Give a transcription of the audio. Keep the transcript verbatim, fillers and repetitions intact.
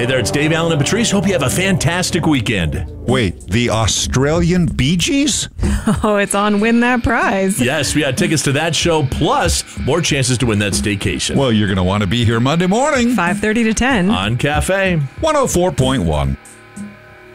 Hey there, it's Dave Allen and Patrice. Hope you have a fantastic weekend. Wait, the Australian Bee Gees? Oh, it's on Win That Prize. Yes, we got tickets to that show, plus more chances to win that staycation. Well, you're going to want to be here Monday morning. five thirty to ten. On Cafe. one oh four point one.